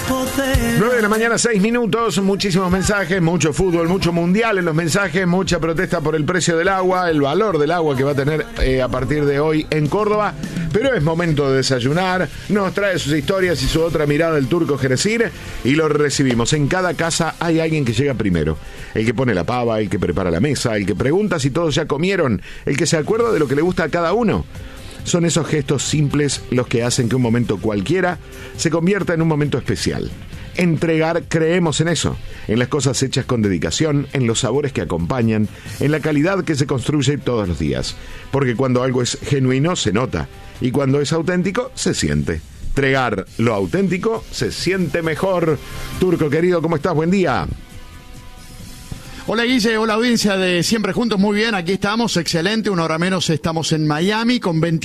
9 de la mañana, 6 minutos, muchísimos mensajes, mucho fútbol, mucho mundial en los mensajes, mucha protesta por el precio del agua, el valor del agua que va a tener a partir de hoy en Córdoba. Pero es momento de desayunar, nos trae sus historias y su otra mirada del Turco Jerezir y lo recibimos. En cada casa hay alguien que llega primero, el que pone la pava, el que prepara la mesa, el que pregunta si todos ya comieron, el que se acuerda de lo que le gusta a cada uno. Son esos gestos simples los que hacen que un momento cualquiera se convierta en un momento especial. Entregar, creemos en eso, en las cosas hechas con dedicación, en los sabores que acompañan, en la calidad que se construye todos los días. Porque cuando algo es genuino, se nota. Y cuando es auténtico, se siente. Entregar lo auténtico se siente mejor. Turco querido, ¿cómo estás? Buen día. Hola Guille, hola audiencia de Siempre Juntos, muy bien, aquí estamos, excelente, una hora menos estamos en Miami con 28